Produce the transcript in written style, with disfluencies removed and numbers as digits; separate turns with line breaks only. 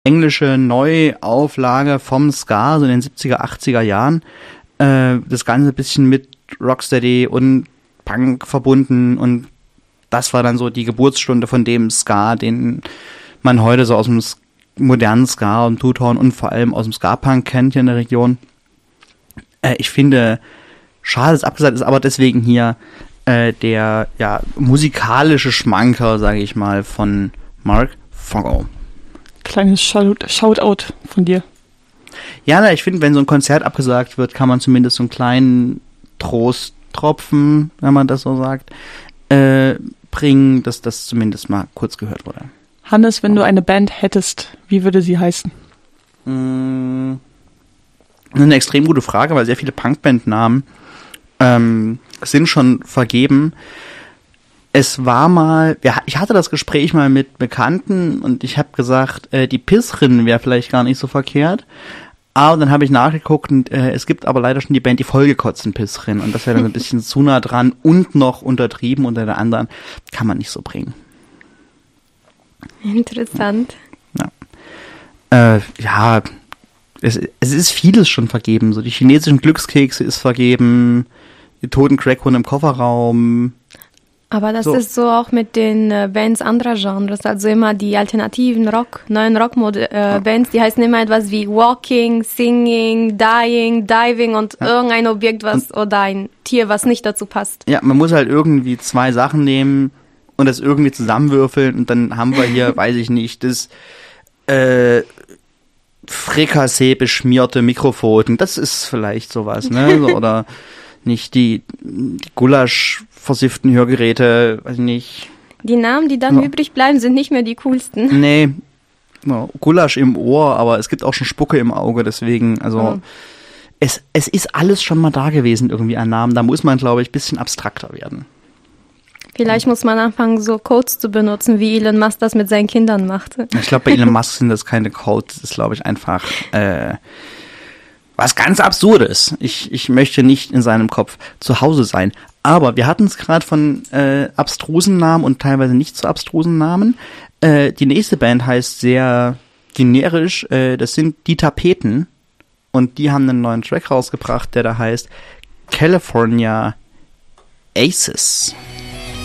englische Neuauflage vom Ska, so in den 70er, 80er Jahren. Das Ganze ein bisschen mit Rocksteady und Punk verbunden und das war dann so die Geburtsstunde von dem Ska, den man heute so aus dem modernen Ska und Two-Tone und vor allem aus dem Ska-Punk kennt hier in der Region. Ich finde, schade, dass es abgesagt ist, aber deswegen hier der musikalische Schmanker, sage ich mal, von Mark Fogle.
Kleines Shoutout von dir.
Ja, ich finde, wenn so ein Konzert abgesagt wird, kann man zumindest so einen kleinen Trosttropfen, wenn man das so sagt, bringen, dass das zumindest mal kurz gehört wurde.
Hannes, wenn du eine Band hättest, wie würde sie heißen?
Eine extrem gute Frage, weil sehr viele Punkband-Namen sind schon vergeben. Es war mal, ich hatte das Gespräch mal mit Bekannten und ich habe gesagt, die Pissrinnen wäre vielleicht gar nicht so verkehrt. Aber dann habe ich nachgeguckt und es gibt aber leider schon die Band, die vollgekotzten Pissrinnen. Und das wäre dann ein bisschen zu nah dran und noch untertrieben unter der anderen. Kann man nicht so bringen.
Interessant.
Ja, es ist vieles schon vergeben. So die chinesischen Glückskekse ist vergeben, die toten Crackhunde im Kofferraum.
Aber das ist so auch mit den Bands anderer Genres, also immer die alternativen neuen Rock-Bands, die heißen immer etwas wie Walking, Singing, Dying, Diving und irgendein Objekt oder ein Tier, was nicht dazu passt.
Ja, man muss halt irgendwie zwei Sachen nehmen und das irgendwie zusammenwürfeln und dann haben wir hier, weiß ich nicht, das Frikassee beschmierte Mikrofon, das ist vielleicht sowas, ne? So, oder nicht die Gulasch versifften Hörgeräte, weiß ich nicht.
Die Namen, die dann übrig bleiben, sind nicht mehr die coolsten.
Nee, Gulasch im Ohr, aber es gibt auch schon Spucke im Auge, deswegen, es ist alles schon mal da gewesen irgendwie an Namen, da muss man, glaube ich, ein bisschen abstrakter werden.
Vielleicht muss man anfangen, so Codes zu benutzen, wie Elon Musk das mit seinen Kindern macht.
Ich glaube, bei Elon Musk sind das keine Codes, das ist, glaube ich, einfach was ganz Absurdes. Ich möchte nicht in seinem Kopf zu Hause sein. Aber wir hatten es gerade von abstrusen Namen und teilweise nicht so abstrusen Namen. Die nächste Band heißt sehr generisch, das sind die Tapeten. Und die haben einen neuen Track rausgebracht, der da heißt California Aces.